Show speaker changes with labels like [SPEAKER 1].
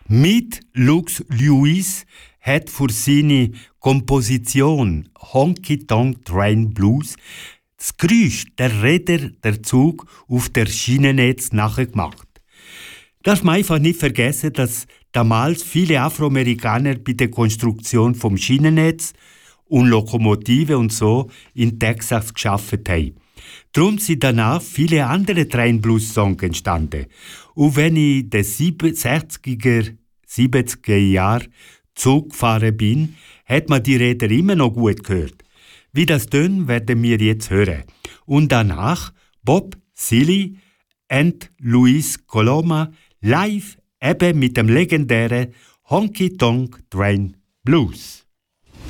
[SPEAKER 1] Mit Lux Lewis hat für seine Komposition Honky Tonk Train Blues das Geräusch der Räder der Zug auf der Schienennetz nachgemacht. Darf man einfach nicht vergessen, dass damals viele Afroamerikaner bei der Konstruktion vom Schienennetz und Lokomotive und so in Texas geschafft haben. Darum sind danach viele andere Train-Blues-Songs entstanden. Und wenn ich in den 70er Jahren Zug gefahren bin, hat man die Räder immer noch gut gehört. Wie das tönt, werden wir jetzt hören. Und danach Bob Silly und Luis Coloma live eben mit dem legendären Honky Tonk Train Blues.